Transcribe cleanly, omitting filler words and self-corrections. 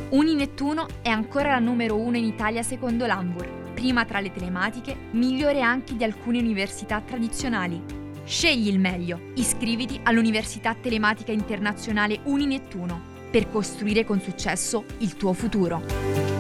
Uninettuno è ancora la numero 1 in Italia secondo l'Anvur, prima tra le telematiche, migliore anche di alcune università tradizionali. Scegli il meglio, iscriviti all'Università Telematica Internazionale Uninettuno per costruire con successo il tuo futuro.